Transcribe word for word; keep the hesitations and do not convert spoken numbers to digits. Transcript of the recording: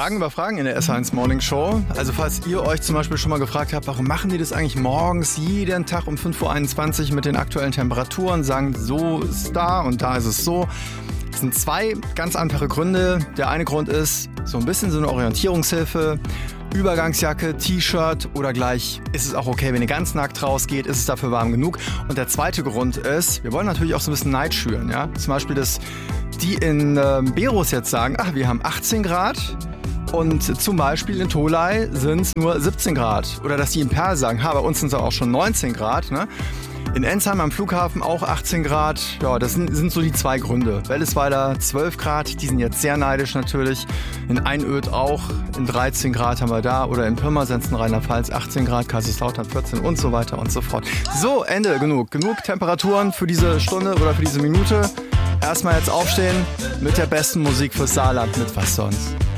Fragen über Fragen in der S eins Morning Show. Also falls ihr euch zum Beispiel schon mal gefragt habt, warum machen die das eigentlich morgens jeden Tag um fünf Uhr einundzwanzig mit den aktuellen Temperaturen, sagen, so ist da und da ist es so. Es sind zwei ganz einfache Gründe. Der eine Grund ist so ein bisschen so eine Orientierungshilfe. Übergangsjacke, T-Shirt oder gleich ist es auch okay, wenn ihr ganz nackt rausgeht, ist es dafür warm genug. Und der zweite Grund ist, wir wollen natürlich auch so ein bisschen Neid schüren. Ja? Zum Beispiel, dass die in äh, Beros jetzt sagen, ach, wir haben achtzehn Grad und zum Beispiel in Tolai sind es nur siebzehn Grad. Oder dass die in Perl sagen, ha, bei uns sind es auch schon neunzehn Grad. Ne? In Ensheim am Flughafen auch achtzehn Grad. Ja, das sind, sind so die zwei Gründe. Wellesweiler zwölf Grad, die sind jetzt sehr neidisch natürlich. In Einöd auch, in dreizehn Grad haben wir da. Oder in Pirmasens in Rheinland-Pfalz achtzehn Grad, Kaiserslautern vierzehn und so weiter und so fort. So, Ende, genug. Genug Temperaturen für diese Stunde oder für diese Minute. Erstmal jetzt aufstehen mit der besten Musik fürs Saarland, mit was sonst.